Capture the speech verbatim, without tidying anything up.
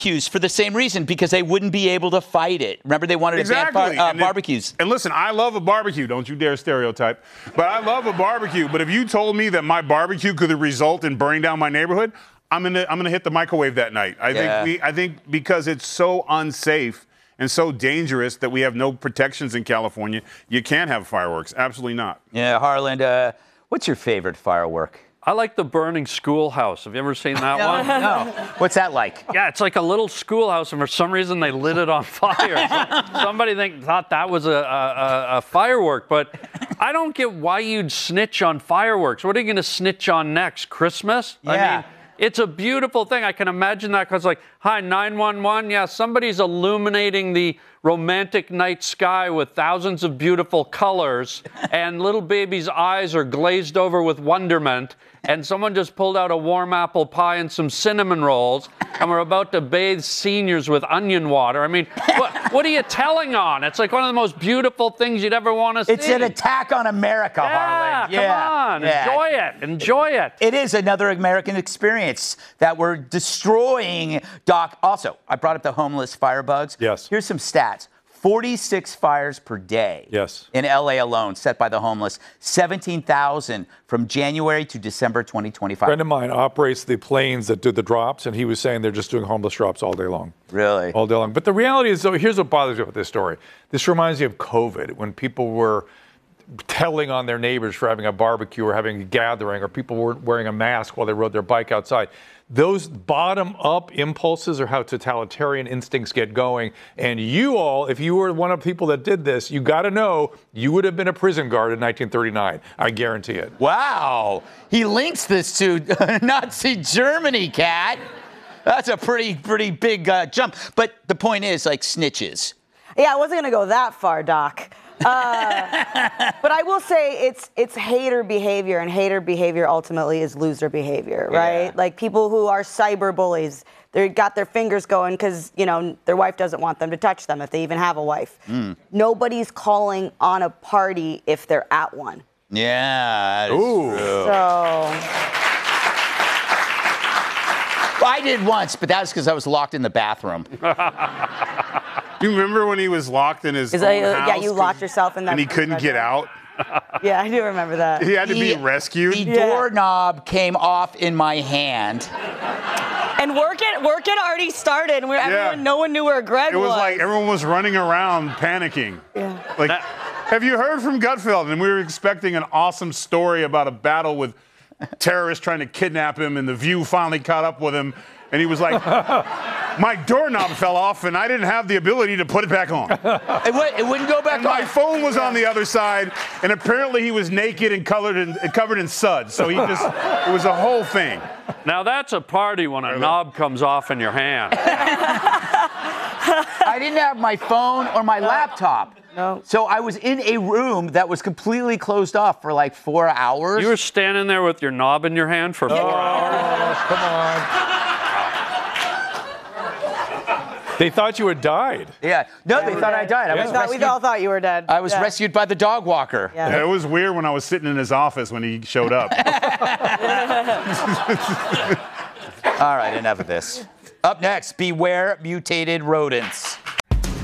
barbecues for the same reason, because they wouldn't be able to fight it. Remember, they wanted exactly. to ban bar- uh, and barbecues. It, and listen, I love a barbecue. Don't you dare stereotype. But I love a barbecue. But if you told me that my barbecue could result in burning down my neighborhood, I'm gonna I'm gonna hit the microwave that night. I Yeah. think we I think because it's so unsafe and so dangerous that we have no protections in California, you can't have fireworks. Absolutely not. Yeah, Harland, uh, what's your favorite firework? I like the burning schoolhouse. Have you ever seen that one? No. What's that like? Yeah, it's like a little schoolhouse, and for some reason they lit it on fire. Somebody think, thought that was a, a, a firework, but I don't get why you'd snitch on fireworks. What are you going to snitch on next? Christmas? Yeah. I mean, it's a beautiful thing. I can imagine that because, like, hi, nine one one. Yeah, somebody's illuminating the romantic night sky with thousands of beautiful colors, and little baby's eyes are glazed over with wonderment, and someone just pulled out a warm apple pie and some cinnamon rolls, and we're about to bathe seniors with onion water. I mean, what, what are you telling on? It's like one of the most beautiful things you'd ever want to see. It's an attack on America, yeah, Harland. Come on, yeah. enjoy it, enjoy it. It is another American experience that we're destroying, Doc. Also, I brought up the homeless firebugs. Yes. Here's some stats. forty-six fires per day Yes. in L A alone set by the homeless. seventeen thousand from January to December twenty A twenty-five. friend of mine operates the planes that do the drops, and he was saying they're just doing homeless drops all day long. Really? All day long. But the reality is, though, here's what bothers me about this story. This reminds me of COVID, when people were telling on their neighbors for having a barbecue or having a gathering, or people were wearing a mask while they rode their bike outside. Those bottom-up impulses are how totalitarian instincts get going. And you all, if you were one of the people that did this, you got to know you would have been a prison guard in nineteen thirty-nine. I guarantee it. Wow. He links this to Nazi Germany, Kat. That's a pretty, pretty big uh, jump. But the point is, like, snitches. Yeah, I wasn't going to go that far, Doc. Uh, but I will say it's it's hater behavior, and hater behavior ultimately is loser behavior, right? Yeah. Like people who are cyber bullies, they got their fingers going because, you know, their wife doesn't want them to touch them if they even have a wife. Mm. Nobody's calling on a party if they're at one. Yeah, that is Ooh. true. So... Well, I did once, but that was because I was locked in the bathroom. You remember when he was locked in his Is own that, house? yeah, you locked yourself in that. And he couldn't get out? Yeah, I do remember that. He had to The- be rescued? The Yeah. doorknob came off in my hand. And work it, work it already started. Where everyone, no one knew where Greg It was was. like everyone was running around panicking. Yeah. Like, have you heard from Gutfeld? And we were expecting an awesome story about a battle with terrorists trying to kidnap him, and The View finally caught up with him. And he was like, my doorknob fell off, and I didn't have the ability to put it back on. It, would, it wouldn't go back And on. my phone was on the other side, and apparently he was naked and colored in, covered in suds. So he just, it was a whole thing. Now that's a party when a knob comes off in your hand. I didn't have my phone or my laptop. No. So I was in a room that was completely closed off for like four hours. You were standing there with your knob in your hand for four hours? Oh, come on. They thought you had died. Yeah. No, they thought I died. I We, was thought, we rescued. all thought you were dead. I was Yeah. rescued by the dog walker. Yeah. Yeah, it was weird when I was sitting in his office when he showed up. All right, enough of this. Up next, beware mutated rodents.